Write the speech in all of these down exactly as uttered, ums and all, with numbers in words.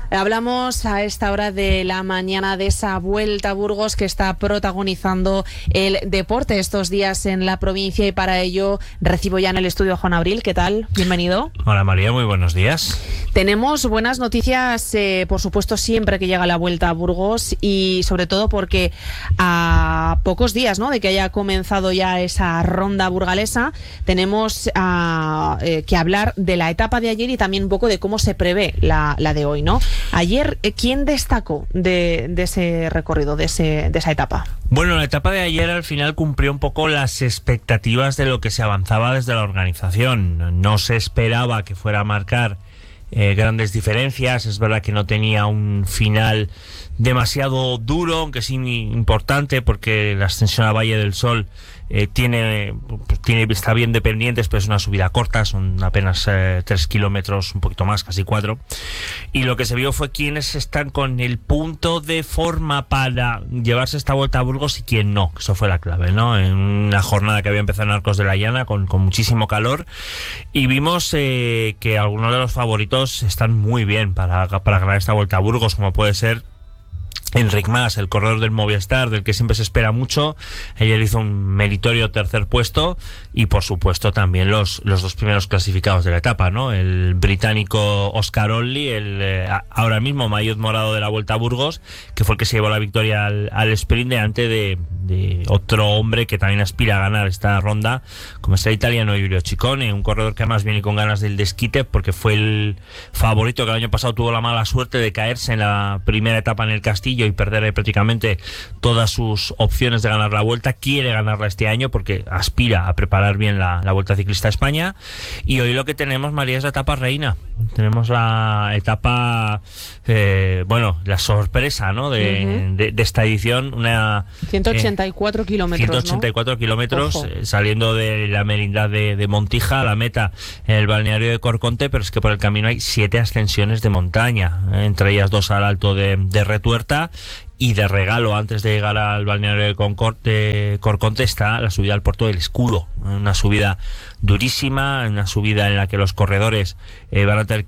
Hablamos a esta hora de la mañana de esa Vuelta a Burgos que está protagonizando el deporte estos días en la provincia, y para ello recibo ya en el estudio a Juan Abril. ¿Qué tal? Bienvenido. Hola María, muy buenos días. Tenemos buenas noticias, eh, por supuesto, siempre que llega la Vuelta a Burgos, y sobre todo porque a pocos días, ¿no?, de que haya comenzado ya esa ronda burgalesa, tenemos uh, eh, que hablar de la etapa de ayer y también un poco de cómo se prevé la, la de hoy, ¿no? Ayer, ¿quién destacó de, de ese recorrido, de, ese, de esa etapa? Bueno, la etapa de ayer al final cumplió un poco las expectativas de lo que se avanzaba desde la organización. No se esperaba que fuera a marcar eh, grandes diferencias. Es verdad que no tenía un final demasiado duro, aunque sí importante, porque la ascensión a Valle del Sol eh, tiene, pues, tiene está bien de pendientes, pero es una subida corta, son apenas eh, tres kilómetros, un poquito más, casi cuatro. Y lo que se vio fue quiénes están con el punto de forma para llevarse esta Vuelta a Burgos y quién no. Eso fue la clave, ¿no? En una jornada que había empezado en Arcos de la Llana con, con muchísimo calor, y vimos eh, que algunos de los favoritos están muy bien para, para ganar esta Vuelta a Burgos, como puede ser Enric Mas, el corredor del Movistar, del que siempre se espera mucho. Ayer hizo un meritorio tercer puesto, y por supuesto también los, los dos primeros clasificados de la etapa, ¿no? El británico Oscar Onley, el eh, ahora mismo maillot morado de la Vuelta a Burgos, que fue el que se llevó la victoria al, al sprint delante de, de otro hombre que también aspira a ganar esta ronda, como es el italiano Giulio Ciccone, un corredor que además viene con ganas del desquite, porque fue el favorito que el año pasado tuvo la mala suerte de caerse en la primera etapa en el Castillo y perder prácticamente todas sus opciones de ganar la Vuelta. Quiere ganarla este año porque aspira a preparar bien la, la Vuelta Ciclista a España. Y hoy lo que tenemos, María, es la etapa reina. Tenemos la etapa, eh, bueno, la sorpresa, ¿no?, de, uh-huh. de, de esta edición. Una ciento ochenta y cuatro eh, kilómetros, ciento ochenta y cuatro ¿no? kilómetros, eh, saliendo de la merindad de, de Montija, la meta en el balneario de Corconte, pero es que por el camino hay siete ascensiones de montaña, eh, entre ellas dos al alto de, de Retuerta. Y de regalo, antes de llegar al balneario de, de Corconte, está la subida al Puerto del Escudo, una subida durísima, una subida en la que los corredores eh, van a tener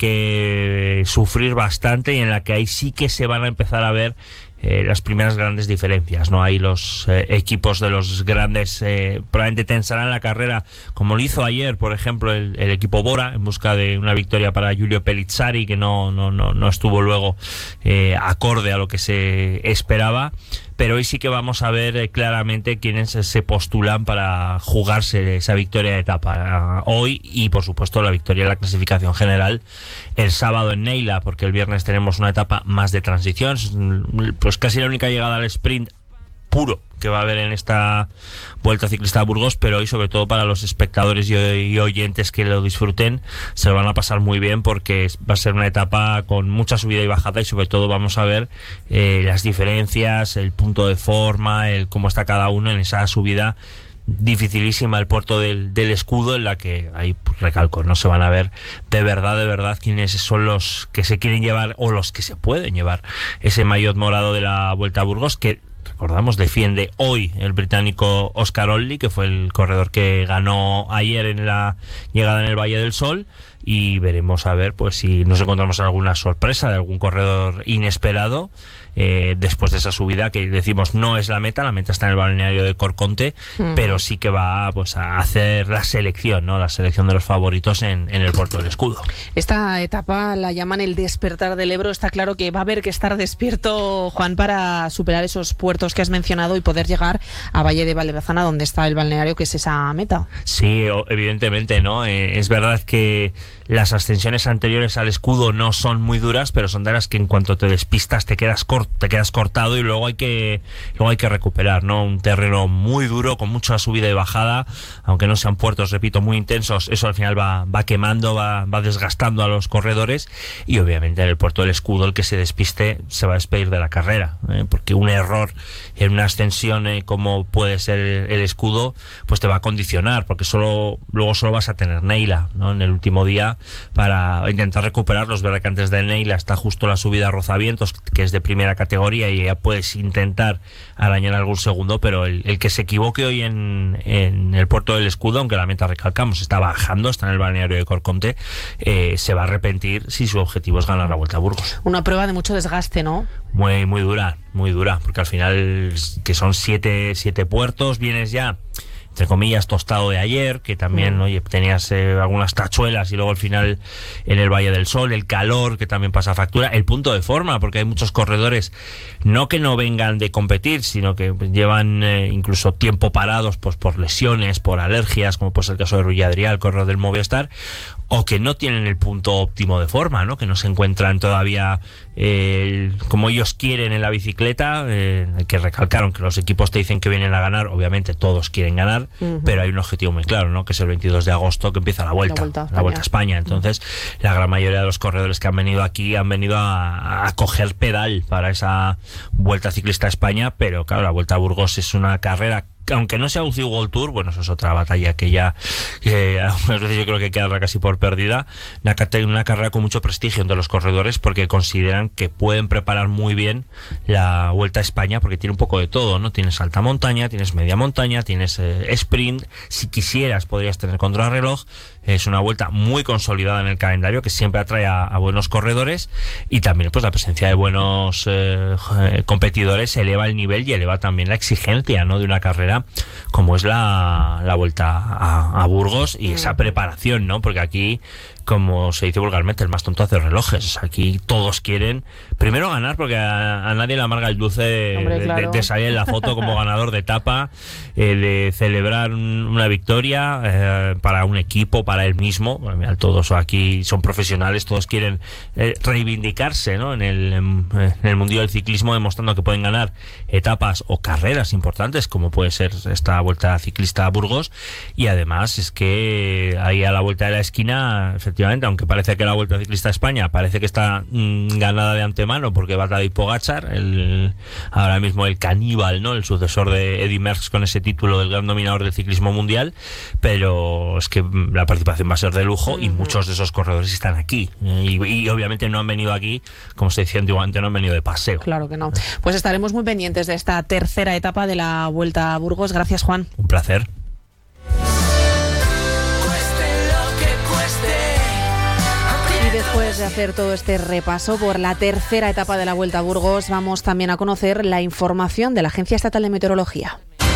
que sufrir bastante, y en la que ahí sí que se van a empezar a ver Eh, las primeras grandes diferencias, ¿no? Ahí los eh, equipos de los grandes eh, probablemente tensarán la carrera, como lo hizo ayer, por ejemplo, el, el equipo Bora, en busca de una victoria para Giulio Pellizzari, que no, no, no, no estuvo luego eh, acorde a lo que se esperaba. Pero hoy sí que vamos a ver eh, claramente quiénes se postulan para jugarse esa victoria de etapa uh, hoy, y por supuesto la victoria de la clasificación general el sábado en Neila, porque el viernes tenemos una etapa más de transición, pues casi la única llegada al sprint puro que va a haber en esta Vuelta Ciclista a Burgos. Pero hoy, sobre todo para los espectadores y, y oyentes que lo disfruten, se lo van a pasar muy bien, porque va a ser una etapa con mucha subida y bajada, y sobre todo vamos a ver eh, las diferencias, el punto de forma, el cómo está cada uno en esa subida dificilísima, el Puerto del, del Escudo, en la que hay, pues, recalco, no se van a ver de verdad, de verdad quiénes son los que se quieren llevar o los que se pueden llevar ese maillot morado de la Vuelta a Burgos, que recordamos defiende hoy el británico Oscar Onley, que fue el corredor que ganó ayer en la llegada en el Valle del Sol. Y veremos a ver pues si nos encontramos alguna sorpresa de algún corredor inesperado eh, después de esa subida, que decimos no es la meta, la meta está en el balneario de Corconte, mm. pero sí que va pues a hacer la selección, ¿no? La selección de los favoritos en, en el Puerto del Escudo. Esta etapa la llaman el despertar del Ebro. Está claro que va a haber que estar despierto, Juan, para superar esos puertos que has mencionado y poder llegar a Valle de Valderazana, donde está el balneario, que es esa meta. Sí, evidentemente, ¿no? Eh, es verdad que las ascensiones anteriores al Escudo no son muy duras, pero son de las que en cuanto te despistas te quedas cort, te quedas cortado, y luego hay que luego hay que recuperar, ¿no? Un terreno muy duro, con mucha subida y bajada, aunque no sean puertos, repito, muy intensos. Eso al final va, va quemando, va, va desgastando a los corredores, y obviamente en el Puerto del Escudo el que se despiste se va a despedir de la carrera, ¿eh? Porque un error en una ascensión eh, como puede ser el, el Escudo, pues te va a condicionar, porque solo luego solo vas a tener Neila, ¿no? En el último día día para intentar recuperarlos. Verdad que antes de Neila está justo la subida a Rozavientos, que es de primera categoría, y ya puedes intentar arañar algún segundo, pero el, el que se equivoque hoy en, en el Puerto del Escudo, aunque la meta, recalcamos, está bajando, está en el balneario de Corconte, eh, se va a arrepentir si su objetivo es ganar la Vuelta a Burgos. Una prueba de mucho desgaste, ¿no? Muy, muy dura, muy dura, porque al final, que son siete, siete puertos, vienes ya, entre comillas, tostado de ayer, que también, mm. oye, tenías eh, algunas tachuelas, y luego al final en el Valle del Sol, el calor, que también pasa factura, el punto de forma, porque hay muchos corredores, no que no vengan de competir, sino que llevan eh, incluso tiempo parados, pues por lesiones, por alergias, como pues el caso de Rui Adrià, el corredor del Movistar, o que no tienen el punto óptimo de forma, ¿no? Que no se encuentran todavía eh, como ellos quieren en la bicicleta, eh, que recalcaron que los equipos te dicen que vienen a ganar, obviamente todos quieren ganar, uh-huh. pero hay un objetivo muy claro, ¿no? Que es el veintidós de agosto, que empieza la Vuelta, la Vuelta a España. La Vuelta a España. Entonces, uh-huh. la gran mayoría de los corredores que han venido aquí han venido a, a coger pedal para esa Vuelta Ciclista a España, pero claro, la Vuelta a Burgos es una carrera, aunque no sea U C I World Tour, bueno, eso es otra batalla que ya eh, algunas veces yo creo que queda casi por perdida, una, una carrera con mucho prestigio entre los corredores, porque consideran que pueden preparar muy bien la Vuelta a España, porque tiene un poco de todo, ¿no? Tienes alta montaña, tienes media montaña, tienes eh, sprint, si quisieras podrías tener contrarreloj. Es una vuelta muy consolidada en el calendario, que siempre atrae a, a buenos corredores, y también pues la presencia de buenos eh, competidores eleva el nivel y eleva también la exigencia, ¿no? De una carrera como es la, la Vuelta a, a Burgos, y esa preparación, ¿no? Porque aquí, como se dice vulgarmente, el más tonto hace relojes. Aquí todos quieren primero ganar, porque a, a nadie le amarga el dulce de, Hombre, claro. de, de salir en la foto como ganador de etapa, eh, de celebrar un, una victoria eh, para un equipo, para él mismo. Bueno, mira, todos aquí son profesionales, todos quieren eh, reivindicarse, ¿no? en, el, en, en el mundillo del ciclismo, demostrando que pueden ganar etapas o carreras importantes, como puede ser esta Vuelta Ciclista a Burgos. Y además es que ahí a la vuelta de la esquina, efectivamente, aunque parece que la Vuelta Ciclista a España parece que está mmm, ganada de antemano, porque va Tadej Pogačar, el, ahora mismo el caníbal, ¿no? El sucesor de Eddy Merckx con ese título del gran dominador del ciclismo mundial, pero es que la participación va a ser de lujo, uh-huh. y muchos de esos corredores están aquí, y, y obviamente no han venido aquí, como se decía antiguamente, no han venido de paseo. Claro que no. Pues estaremos muy pendientes de esta tercera etapa de la Vuelta a Burgos. Gracias, Juan. Un placer. Después de hacer todo este repaso por la tercera etapa de la Vuelta a Burgos, vamos también a conocer la información de la Agencia Estatal de Meteorología.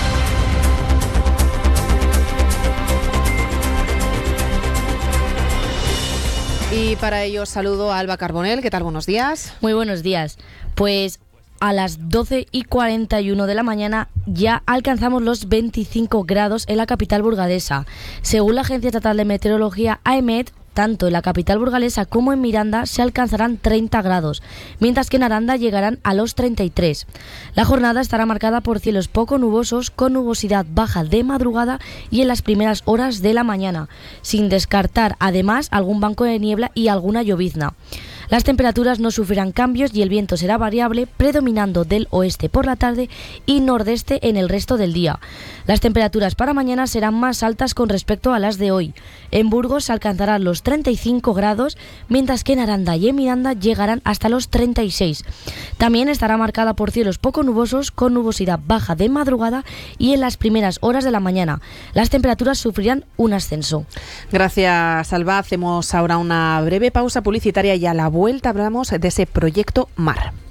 Y para ello saludo a Alba Carbonell. ¿Qué tal? Buenos días. Muy buenos días. Pues a las doce y cuarenta y uno de la mañana ya alcanzamos los veinticinco grados en la capital burgalesa. Según la Agencia Estatal de Meteorología, AEMET, tanto en la capital burgalesa como en Miranda se alcanzarán treinta grados, mientras que en Aranda llegarán a los treinta y tres. La jornada estará marcada por cielos poco nubosos, con nubosidad baja de madrugada y en las primeras horas de la mañana, sin descartar además algún banco de niebla y alguna llovizna. Las temperaturas no sufrirán cambios y el viento será variable, predominando del oeste por la tarde y nordeste en el resto del día. Las temperaturas para mañana serán más altas con respecto a las de hoy. En Burgos se alcanzarán los treinta y cinco grados, mientras que en Aranda y en Miranda llegarán hasta los treinta y seis. También estará marcada por cielos poco nubosos, con nubosidad baja de madrugada y en las primeras horas de la mañana. Las temperaturas sufrirán un ascenso. Gracias, Alba. Hacemos ahora una breve pausa publicitaria y a la vuelta hablamos de ese proyecto MAR.